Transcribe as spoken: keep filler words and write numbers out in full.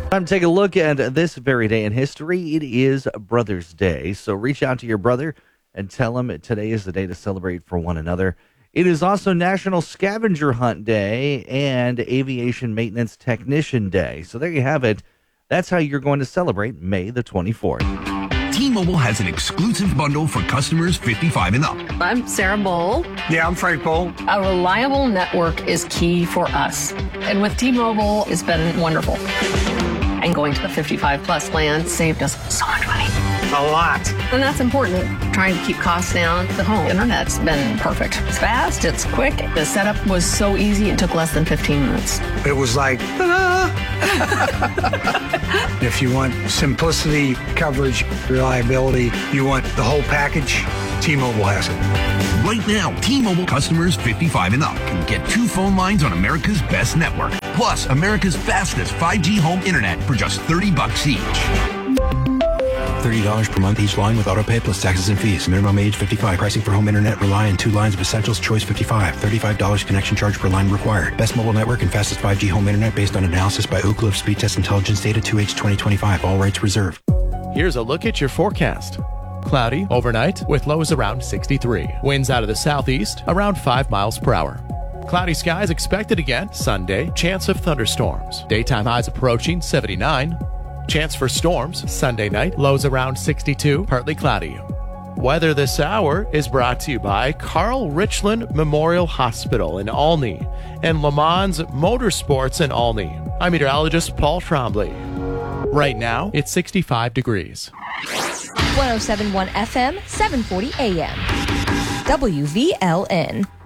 Time to take a look at this very day in history. It is Brother's Day, so reach out to your brother and tell him today is the day to celebrate for one another. It is also National Scavenger Hunt Day and Aviation Maintenance Technician Day. So there you have it. That's how you're going to celebrate May the twenty-fourth. T-Mobile has an exclusive bundle for customers fifty-five and up. I'm Sarah Bowl. Yeah, I'm Frank Bowl. A reliable network is key for us. And with T-Mobile, it's been wonderful. And going to the fifty-five plus plan saved us so much money. A lot. And that's important. Trying to keep costs down. The home internet's been perfect. It's fast, it's quick. The setup was so easy, it took less than fifteen minutes. It was like, ta-da! If you want simplicity, coverage, reliability, you want the whole package, T-Mobile has it. Right now, T-Mobile customers fifty-five and up can get two phone lines on America's best network, plus America's fastest five G home internet for just thirty bucks each. thirty dollars per month each line with autopay plus taxes and fees. Minimum age fifty-five. Pricing for home internet rely on two lines of Essentials Choice fifty-five. thirty-five dollars connection charge per line required. Best mobile network and fastest five G home internet based on analysis by Ookla of Speed Test Intelligence Data two H twenty twenty-five. All rights reserved. Here's a look at your forecast. Cloudy overnight with lows around sixty-three. Winds out of the southeast around five miles per hour. Cloudy skies expected again Sunday. Chance of thunderstorms. Daytime highs approaching seventy-nine. Chance for storms Sunday night. Lows around sixty-two. Partly cloudy. Weather this hour is brought to you by Carl Richland Memorial Hospital in Olney and Le Mans Motorsports in Olney. I'm meteorologist Paul Trombley. Right now, it's sixty-five degrees. one oh seven point one F M, seven forty A M. W V L N.